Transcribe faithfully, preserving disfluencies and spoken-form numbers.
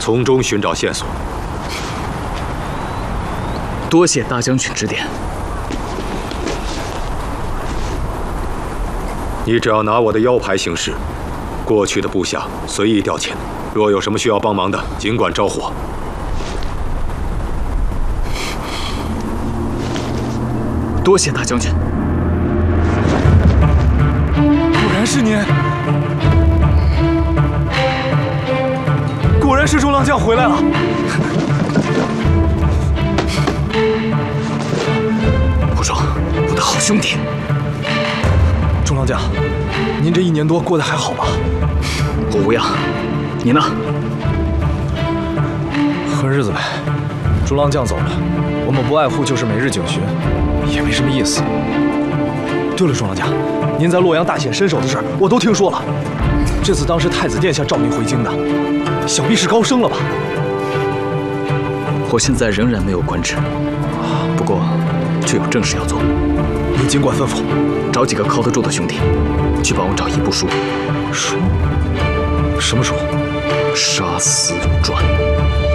从中寻找线索。 多谢大将军指点。 你只要拿我的腰牌行事，过去的部下随意调遣。若有什么需要帮忙的，尽管招呼我。 多谢大将军。 果然是您，果然是中郎将回来了。 无双，我的好兄弟。 中郎将，您这一年多过得还好吧？ 我无恙，你呢？ 混日子呗。中郎将走了，我们不爱护就是每日警巡，也没什么意思。对了，中郎将，您在洛阳大显身手的事儿我都听说了。这次当时太子殿下召您回京的，想必是高升了吧？ 我现在仍然没有官职，不过却有正事要做。 您尽管吩咐。 找几个靠得住的兄弟，去帮我找一部书。 书？什么书？ 《杀死传》。